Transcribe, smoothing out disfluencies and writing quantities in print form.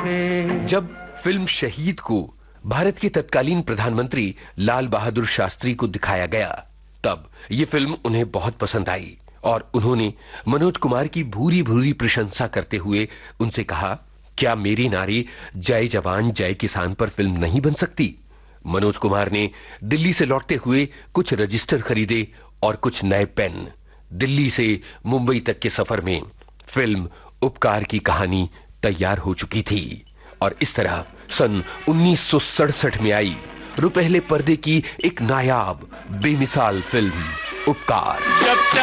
जब फिल्म शहीद को भारत के तत्कालीन प्रधानमंत्री लाल बहादुर शास्त्री को दिखाया गया, तब ये फिल्म उन्हें बहुत पसंद आई और उन्होंने मनोज कुमार की भूरी भूरी प्रशंसा करते हुए उनसे कहा, क्या मेरी नारी जय जवान जय किसान पर फिल्म नहीं बन सकती? मनोज कुमार ने दिल्ली से लौटते हुए कुछ रजिस्टर खरीदे और कुछ नए पेन। दिल्ली से मुंबई तक के सफर में फिल्म उपकार की कहानी तैयार हो चुकी थी और इस तरह सन 1967 में आई रुपहले पर्दे की एक नायाब बेमिसाल फिल्म उपकार।